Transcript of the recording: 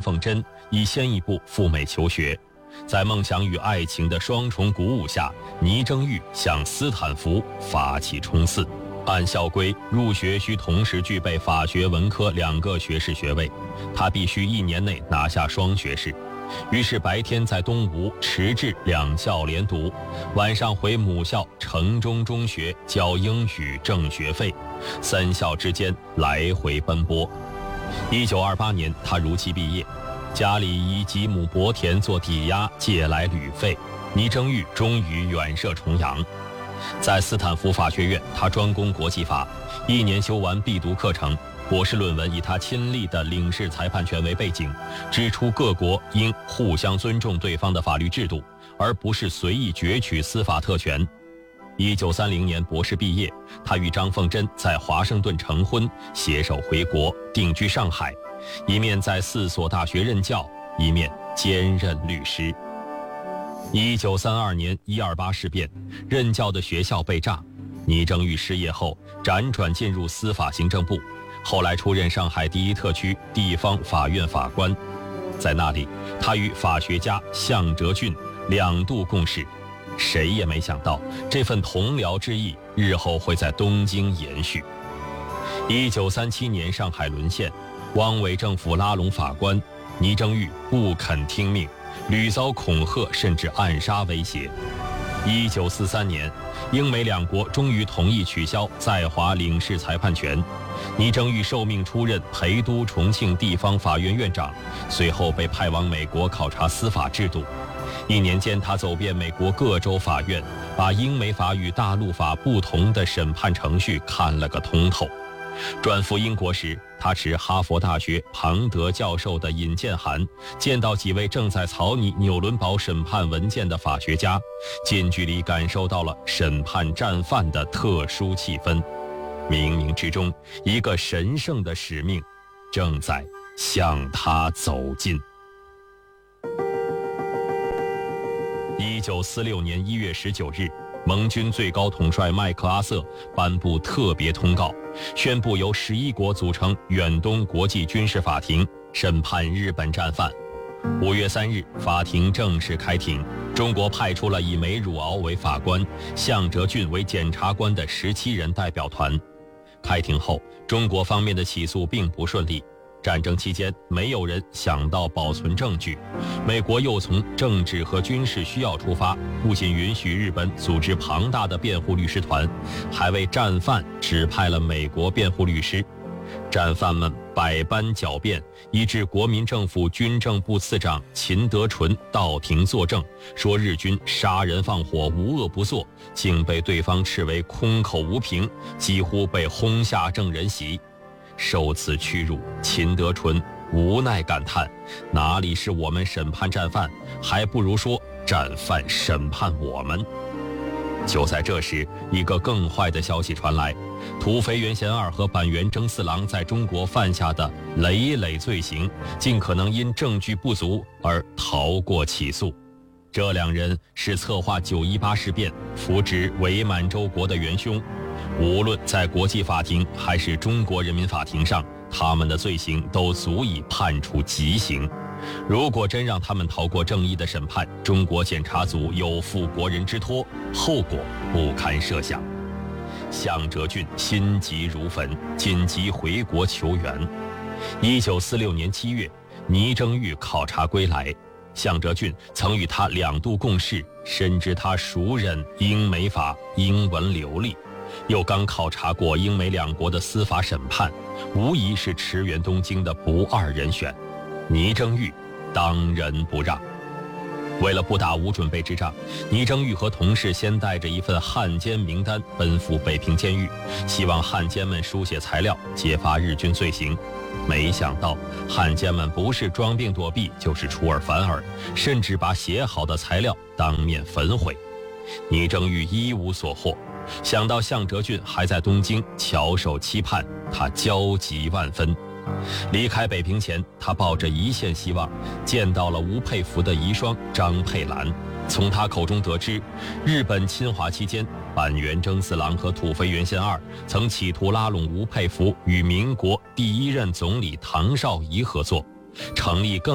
凤珍已先一步赴美求学。在梦想与爱情的双重鼓舞下，倪征玉向斯坦福发起冲刺。按校规，入学需同时具备法学文科2个学士学位，他必须1年内拿下双学士。于是白天在东吴、迟至2校连读，晚上回母校城中中学交英语挣学费，3校之间来回奔波。1928年，他如期毕业，家里以几亩薄田做抵押借来旅费，倪征玉终于远涉重洋。在斯坦福法学院，他专攻国际法，1年修完必读课程。博士论文以他亲历的领事裁判权为背景，指出各国应互相尊重对方的法律制度，而不是随意攫取司法特权。1930年博士毕业，他与张凤珍在华盛顿成婚，携手回国定居上海，一面在4所大学任教，一面兼任律师。1932年128事变，任教的学校被炸，倪征玉失业后辗转进入司法行政部，后来出任上海第1特区地方法院法官。在那里，他与法学家项哲俊2度共事。谁也没想到，这份同僚之意日后会在东京延续。1937年上海沦陷，汪伪政府拉拢法官，倪征玉不肯听命，屡遭恐吓甚至暗杀威胁。1943年，英美2国终于同意取消在华领事裁判权，倪征玉受命出任陪都重庆地方法院院长，随后被派往美国考察司法制度。1年间，他走遍美国各州法院，把英美法与大陆法不同的审判程序看了个通透。转赴英国时，他持哈佛大学庞德教授的引荐函，见到几位正在草拟纽伦堡审判文件的法学家，近距离感受到了审判战犯的特殊气氛。冥冥之中，一个神圣的使命正在向他走近。1946年1月19日，盟军最高统帅麦克阿瑟颁布特别通告，宣布由11国组成远东国际军事法庭审判日本战犯。5月3日，法庭正式开庭，中国派出了以梅汝敖为法官、项哲俊为检察官的17人代表团。开庭后，中国方面的起诉并不顺利。战争期间，没有人想到保存证据。美国又从政治和军事需要出发，不仅允许日本组织庞大的辩护律师团，还为战犯指派了美国辩护律师。战犯们百般狡辩，以致国民政府军政部次长秦德纯到庭作证，说日军杀人放火无恶不作，竟被对方斥为空口无凭，几乎被轰下证人席。受此屈辱，秦德纯无奈感叹：哪里是我们审判战犯，还不如说战犯审判我们。就在这时，一个更坏的消息传来，土肥原贤二和板垣征四郎在中国犯下的累累罪行，尽可能因证据不足而逃过起诉。这2人是策划918事变、扶植伪满洲国的元凶。无论在国际法庭还是中国人民法庭上，他们的罪行都足以判处极刑。如果真让他们逃过正义的审判，中国检察组有负国人之托，后果不堪设想。项哲俊心急如焚，紧急回国求援。1946年7月，倪征玉考察归来，项哲俊曾与他2度共事，深知他熟稔英美法，英文流利，又刚考察过英美2国的司法审判，无疑是驰援东京的不二人选。倪征玉当仁不让。为了不打无准备之仗，倪征玉和同事先带着一份汉奸名单奔赴北平监狱，希望汉奸们书写材料揭发日军罪行。没想到汉奸们不是装病躲避，就是出尔反尔，甚至把写好的材料当面焚毁。倪征玉一无所获，想到项哲俊还在东京翘首期盼，他焦急万分。离开北平前，他抱着一线希望，见到了吴佩孚的遗孀张佩兰。从他口中得知，日本侵华期间，板垣征四郎和土肥原贤二曾企图拉拢吴佩孚与民国第1任总理唐绍仪合作，成立更